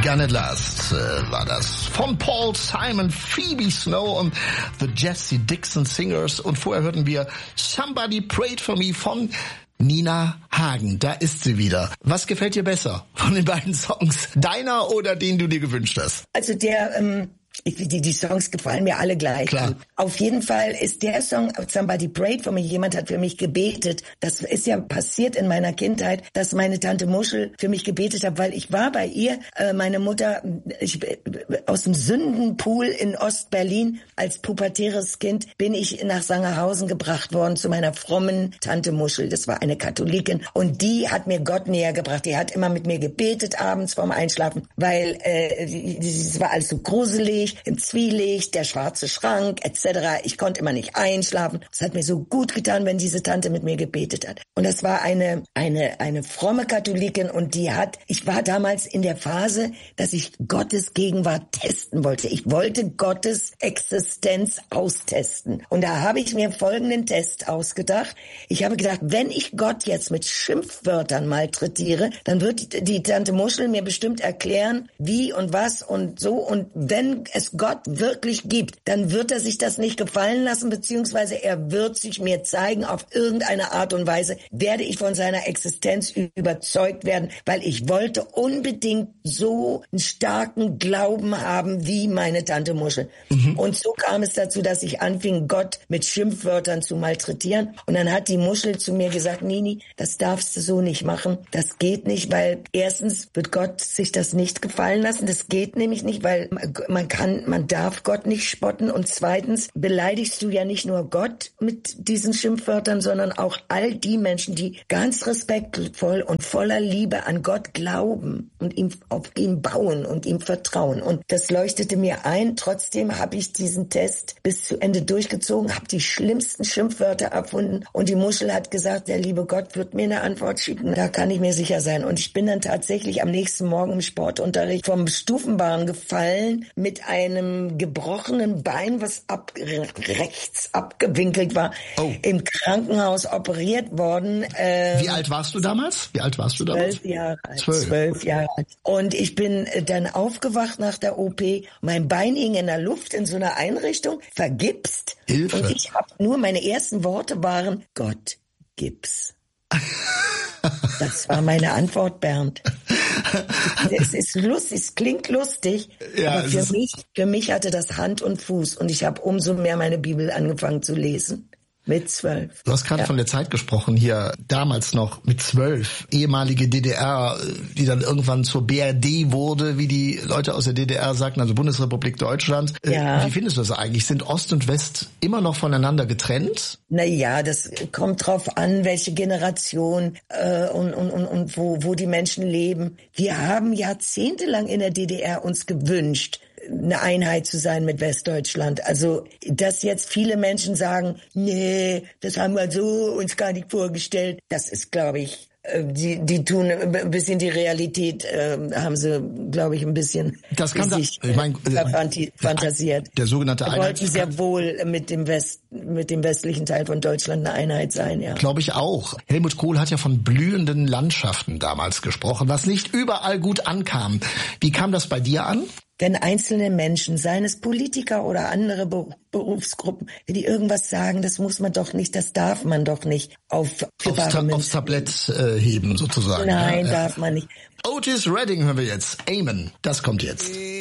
Begun at Last war das von Paul Simon, Phoebe Snow und The Jesse Dixon Singers. Und vorher hörten wir Somebody Prayed For Me von Nina Hagen. Da ist sie wieder. Was gefällt dir besser von den beiden Songs? Deiner oder den du dir gewünscht hast? Also die Songs gefallen mir alle gleich. Klar. Auf jeden Fall ist der Song Somebody Prayed For Me, jemand hat für mich gebetet. Das ist ja passiert in meiner Kindheit, dass meine Tante Muschel für mich gebetet hat, weil ich war bei ihr, meine Mutter, aus dem Sündenpool in Ostberlin als pubertäres Kind bin ich nach Sangerhausen gebracht worden zu meiner frommen Tante Muschel. Das war eine Katholikin und die hat mir Gott näher gebracht. Die hat immer mit mir gebetet abends vorm Einschlafen, weil es war alles so gruselig. Im Zwielicht, der schwarze Schrank etc. Ich konnte immer nicht einschlafen. Es hat mir so gut getan, wenn diese Tante mit mir gebetet hat. Und das war eine fromme Katholikin und ich war damals in der Phase, dass ich Gottes Gegenwart testen wollte. Ich wollte Gottes Existenz austesten. Und da habe ich mir folgenden Test ausgedacht. Ich habe gedacht, wenn ich Gott jetzt mit Schimpfwörtern malträtiere, dann wird die Tante Muschel mir bestimmt erklären, wie und was und so. Und wenn es Gott wirklich gibt, dann wird er sich das nicht gefallen lassen, beziehungsweise er wird sich mir zeigen, auf irgendeine Art und Weise werde ich von seiner Existenz überzeugt werden, weil ich wollte unbedingt so einen starken Glauben haben wie meine Tante Muschel. Mhm. Und so kam es dazu, dass ich anfing, Gott mit Schimpfwörtern zu malträtieren. Und dann hat die Muschel zu mir gesagt, Nini, das darfst du so nicht machen. Das geht nicht, weil erstens wird Gott sich das nicht gefallen lassen. Das geht nämlich nicht, weil man darf Gott nicht spotten und zweitens beleidigst du ja nicht nur Gott mit diesen Schimpfwörtern, sondern auch all die Menschen, die ganz respektvoll und voller Liebe an Gott glauben und auf ihn bauen und ihm vertrauen. Und das leuchtete mir ein. Trotzdem habe ich diesen Test bis zu Ende durchgezogen, habe die schlimmsten Schimpfwörter erfunden und die Muschel hat gesagt, der liebe Gott wird mir eine Antwort schicken. Da kann ich mir sicher sein. Und ich bin dann tatsächlich am nächsten Morgen im Sportunterricht vom Stufenbahn gefallen mit einem gebrochenen Bein, was rechts abgewinkelt war, im Krankenhaus operiert worden. Wie alt warst du damals? 12 Jahre alt. 12 Jahre alt. Und ich bin dann aufgewacht nach der OP. Mein Bein hing in der Luft in so einer Einrichtung, vergipst. Hilfe. Und ich habe nur, meine ersten Worte waren, Gott, gib's. Das war meine Antwort, Bernd. Es ist lustig, es klingt lustig, ja, aber für mich hatte das Hand und Fuß und ich habe umso mehr meine Bibel angefangen zu lesen. Mit 12. Du hast gerade von der Zeit gesprochen, hier damals noch mit 12, ehemalige DDR, die dann irgendwann zur BRD wurde, wie die Leute aus der DDR sagten, also Bundesrepublik Deutschland. Ja. Wie findest du das eigentlich? Sind Ost und West immer noch voneinander getrennt? Na, das kommt drauf an, welche Generation und wo die Menschen leben. Wir haben jahrzehntelang in der DDR uns gewünscht, eine Einheit zu sein mit Westdeutschland. Also, dass jetzt viele Menschen sagen, nee, das haben wir so uns gar nicht vorgestellt. Das ist, glaube ich, die tun ein bisschen die Realität, haben sie, glaube ich, ein bisschen fantasiert. Der sogenannte Einheit. Wollten sehr wohl mit dem westlichen Teil von Deutschland eine Einheit sein, ja. Glaube ich auch. Helmut Kohl hat ja von blühenden Landschaften damals gesprochen, was nicht überall gut ankam. Wie kam das bei dir an? Wenn einzelne Menschen, seien es Politiker oder andere Berufsgruppen, wenn die irgendwas sagen, das muss man doch nicht, das darf man doch nicht aufs Tablett heben sozusagen. Nein, darf man nicht. Otis Redding hören wir jetzt. Amen. Das kommt jetzt.